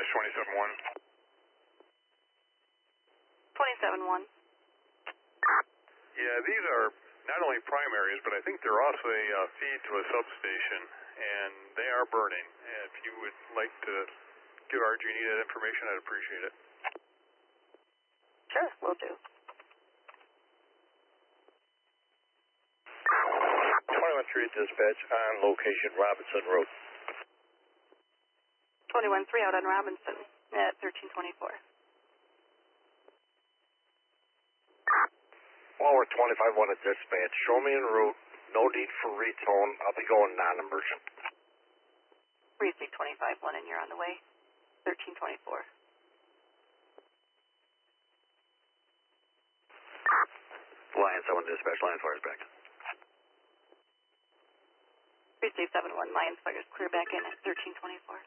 27-1. 27-1. Yeah, these are not only primaries, but I think they're also a feed to a substation, and they are burning. And if you would like to give RG&E that information, I'd appreciate it. Sure, will do. 21-3 dispatch on location, Robinson Road. 21-3 out on Robinson at 1324. Lower 25-1 at dispatch. Show me en route. No need for retone. I'll be going non-emergent. Receive 25-1 and you're on the way. 1324. Lion 7 dispatch. Lion fires back. Receive 7-1. Lions fires clear back in at 1324.